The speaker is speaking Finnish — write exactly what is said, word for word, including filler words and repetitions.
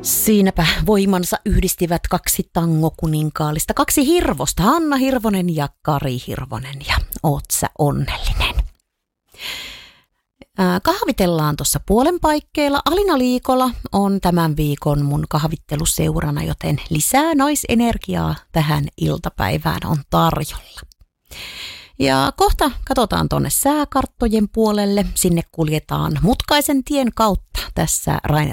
Siinäpä voimansa yhdistivät kaksi tangokuninkaallista, kaksi hirvosta, Hanna Hirvonen ja Kari Hirvonen, ja oot sä onnellinen. Ää, kahvitellaan tuossa puolen paikkeilla. Alina Liikola on tämän viikon mun kahvitteluseurana, joten lisää naisenergiaa tähän iltapäivään on tarjolla. Ja kohta katsotaan tuonne sääkarttojen puolelle. Sinne kuljetaan mutkaisen tien kautta tässä